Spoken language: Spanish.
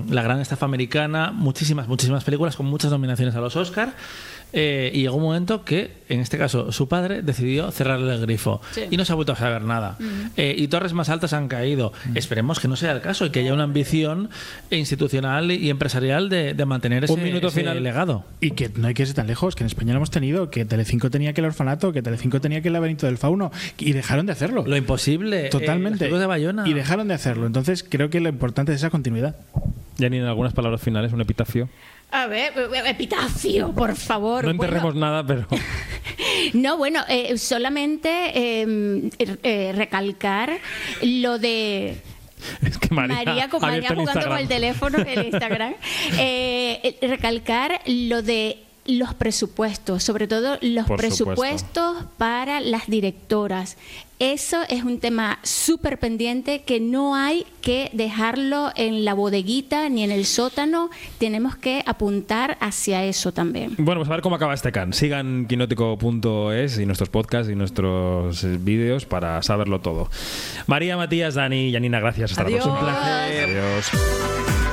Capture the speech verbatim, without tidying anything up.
La Gran Estafa Americana, muchísimas, muchísimas películas con muchas nominaciones a los Oscar. Eh, y llegó un momento que, en este caso, su padre decidió cerrarle el grifo. Sí. Y no se ha vuelto a saber nada. Mm. Eh, y torres más altas han caído. Mm. Esperemos que no sea el caso y que haya una ambición institucional y empresarial de, de mantener ese, un minuto ese final. legado. Y que no hay que irse tan lejos, que en España lo hemos tenido, que Telecinco tenía que el orfanato, que Telecinco tenía que el laberinto del fauno, y dejaron de hacerlo. Lo imposible. Totalmente. Eh, de Bayona. Y dejaron de hacerlo. Entonces creo que lo importante es esa continuidad. Janine, algunas palabras finales, un epitafio. A ver, epitafio, por favor. No enterremos bueno, nada, pero... No, bueno, eh, solamente eh, eh, recalcar lo de... Es que María, María, con, María jugando Instagram. Con el teléfono en Instagram. eh, recalcar lo de los presupuestos, sobre todo los Por presupuestos supuesto. para las directoras. Eso es un tema súper pendiente que no hay que dejarlo en la bodeguita ni en el sótano. Tenemos que apuntar hacia eso también. Bueno, pues a ver cómo acaba este can. Sigan quinótico punto es y nuestros podcasts y nuestros vídeos para saberlo todo. María, Matías, Dani y Janina, gracias. Hasta Adiós. la próxima. Un placer. Adiós.